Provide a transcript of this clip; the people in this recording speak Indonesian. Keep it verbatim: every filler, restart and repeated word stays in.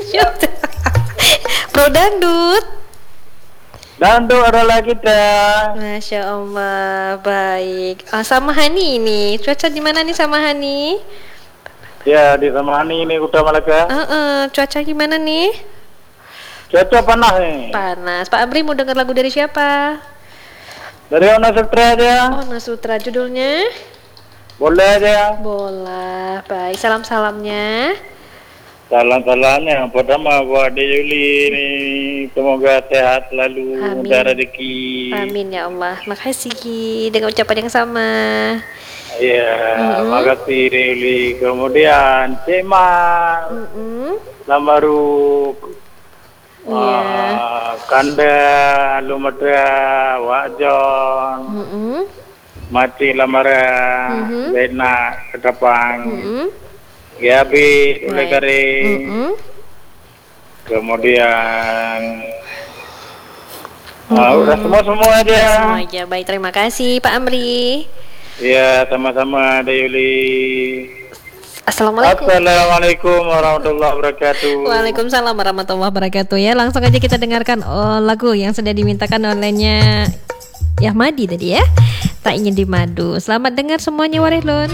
Syut. Bro Dangdut. Dangdut adalah kita. Masya Allah, baik. Ah, sama Hani ini. Cuaca di mana nih sama Hani? Ya, di sama Hani ini udah Malaka. Uh, uh, cuaca gimana nih? Cuaca panas nih. Panas. Pak Amri mau dengar lagu dari siapa? Dari Ona Sutra aja. Oh, Nasutra, judulnya? Boleh aja. Bola. Baik, salam-salamnya. Salam-salamnya yang pertama buat Ade Yuli ini, semoga sehat selalu, Amin. ada rezeki. Amin ya Allah. Makasih Ki, dengan ucapan yang sama. Iya, Mm-mm. makasih Ade Yuli. Kemudian Cema, Mm-mm. Lamaru, Iya. uh, Kanda, Lumatra, Wakjon, Mm-mm. Mati Lamara, Mhm. Bena, Ketapang, Mm-mm. Gabi, Ule Baik. Garing. Mm-mm. Kemudian Mm-mm. ah, udah semua semua aja. Semua aja. Baik, terima kasih Pak Amri. Ya, sama-sama Dayuli. Assalamualaikum. Assalamualaikum warahmatullahi wabarakatuh. Waalaikumsalam warahmatullahi wabarakatuh. Ya, langsung aja kita dengarkan oh, lagu yang sudah dimintakan olehnya Yahmadi tadi ya. Tak ingin dimadu. Selamat dengar semuanya Warehlun.